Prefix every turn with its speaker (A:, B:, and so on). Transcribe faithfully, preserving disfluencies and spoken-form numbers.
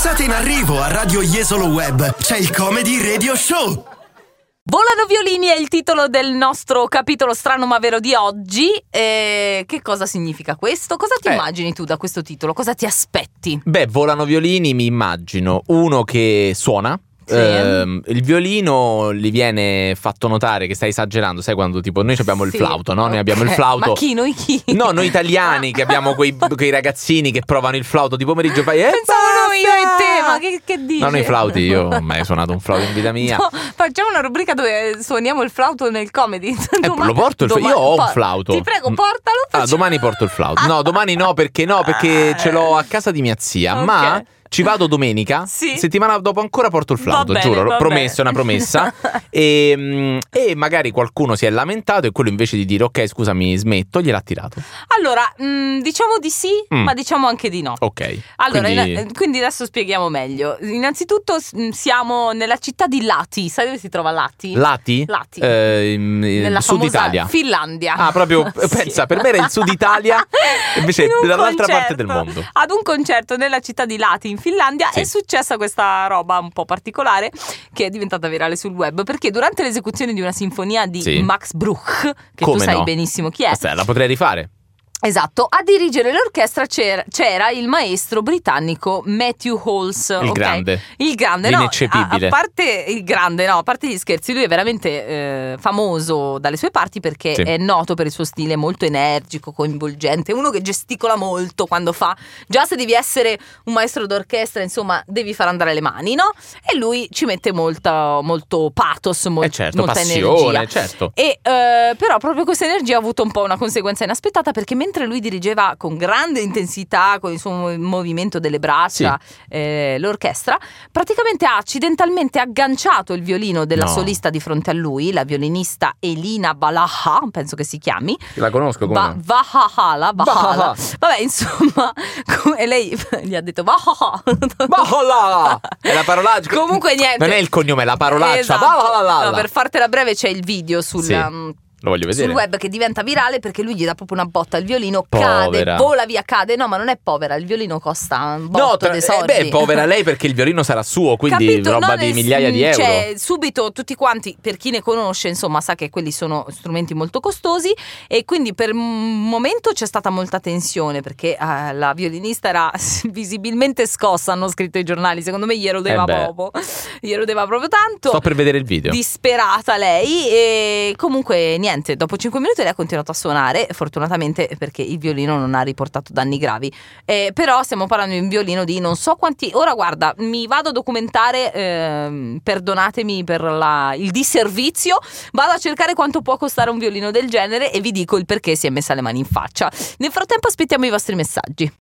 A: Risate in arrivo a Radio Jesolo Web. C'è il Comedy Radio Show.
B: Volano violini è il titolo del nostro capitolo strano ma vero di oggi. E che cosa significa questo? Cosa ti
C: Eh.
B: immagini tu da questo titolo? Cosa ti aspetti?
C: Beh, volano violini, mi immagino uno che suona.
B: Sì.
C: Ehm, il violino gli viene fatto notare che stai esagerando, sai quando tipo noi abbiamo il
B: Sì.
C: flauto, no? Noi
B: Ok.
C: abbiamo il flauto.
B: Ma chi? Noi chi?
C: No, noi italiani che abbiamo quei, quei ragazzini che provano il flauto di pomeriggio e fai eh,
B: Pensavo noi, io e te,
C: basta!
B: ma che, che dici?
C: No, noi flauti, io non ho mai suonato un flauto in vita mia.
B: No, facciamo una rubrica dove suoniamo il flauto nel comedy.
C: Eh, lo porto il flauto. Io ho un flauto.
B: Ti prego, portalo.
C: Ah,
B: facciamo-
C: domani porto il flauto. No, domani no, perché no? Perché ce l'ho a casa di mia zia.
B: Ok.
C: Ma ci vado domenica.
B: Sì.
C: Settimana dopo ancora porto il flauto,
B: Va bene,
C: giuro.
B: va
C: Promesso, è
B: bene.
C: una promessa. e, mm, e magari qualcuno si è lamentato e quello invece di dire ok, scusami, smetto, gliel'ha tirato.
B: Allora, mh, diciamo di sì,
C: Mm.
B: ma diciamo anche di no.
C: Ok.
B: Allora,
C: quindi-
B: in- quindi adesso spieghiamo meglio. Innanzitutto s- siamo nella città di Lati. Sai dove si trova Lati?
C: Lati?
B: Lati.
C: Eh, in- in
B: Nella
C: Sud
B: famosa
C: Italia.
B: Finlandia.
C: Ah, proprio,
B: Sì.
C: pensa, per me era il Sud Italia, invece
B: In un
C: dall'altra parte
B: concerto,
C: del mondo.
B: Ad un concerto nella città di Lati in Finlandia
C: Sì.
B: è successa questa roba un po' particolare che è diventata virale sul web, perché durante l'esecuzione di una sinfonia di
C: Sì.
B: Max Bruch, che
C: Come
B: tu sai
C: no?
B: benissimo chi è.
C: Questa la potrei rifare.
B: Esatto, a dirigere l'orchestra c'era, c'era il maestro britannico Matthew Halls.
C: Il
B: ok?
C: grande.
B: Il grande, no, a,
C: L'ineccepibile.
B: a parte il grande, no, a parte gli scherzi, lui è veramente eh, famoso dalle sue parti perché
C: Sì.
B: è noto per il suo stile molto energico, coinvolgente, uno che gesticola molto quando fa. Già se devi essere un maestro d'orchestra, insomma, devi far andare le mani, no? E lui ci mette molta, molto pathos, mol-
C: Eh certo,
B: molta
C: passione,
B: energia.
C: certo.
B: E eh, però proprio questa energia ha avuto un po' una conseguenza inaspettata, perché mentre lui dirigeva con grande intensità, con il suo mov- movimento delle braccia, eh, l'orchestra, praticamente ha accidentalmente agganciato il violino della
C: No.
B: solista di fronte a lui, la violinista Elina Balaha, penso che si chiami.
C: La conosco come
B: Va-
C: no?
B: Vahahala, Vahala.
C: Vahala.
B: Vabbè, insomma, com- e lei gli ha detto Vahaha.
C: Bahala! È la parolaccia.
B: Comunque niente.
C: Non è il cognome, è la parolaccia.
B: Esatto.
C: Bahala.
B: No, per fartela breve c'è il video sul,
C: Sì.
B: um,
C: Lo voglio vedere.
B: sul web che diventa virale perché lui gli dà proprio una botta al violino,
C: Povera.
B: cade, vola via, cade. No, ma non è povera, il violino costa un botto
C: No, tra-
B: dei
C: eh,
B: soldi.
C: beh, povera lei perché il violino sarà suo, quindi
B: Capito?
C: roba
B: No,
C: di
B: nel-
C: migliaia di euro.
B: Cioè, subito tutti quanti, per chi ne conosce, insomma, sa che quelli sono strumenti molto costosi, e quindi per un momento c'è stata molta tensione perché eh, la violinista era visibilmente scossa, hanno scritto i giornali. Secondo me gli erodeva
C: Eh beh.
B: proprio, gli erodeva proprio tanto.
C: Sto per vedere il video.
B: Disperata lei, e comunque niente, dopo cinque minuti lei ha continuato a suonare, fortunatamente, perché il violino non ha riportato danni gravi. Eh, però stiamo parlando di un violino di non so quanti. Ora guarda, mi vado a documentare, ehm, perdonatemi per la, il disservizio, vado a cercare quanto può costare un violino del genere e vi dico il perché si è messa le mani in faccia. Nel frattempo aspettiamo i vostri messaggi.